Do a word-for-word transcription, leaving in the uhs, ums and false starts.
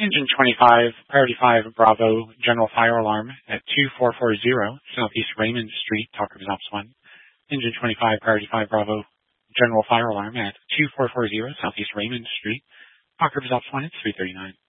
Engine twenty-five, Priority five, Bravo, General Fire Alarm at two four four zero Southeast Raymond Street, Talk Rivers Ops one. Engine twenty-five, Priority five, Bravo, General Fire Alarm at two four four zero Southeast Raymond Street, Talk Rivers Ops one, it's three thirty-nine.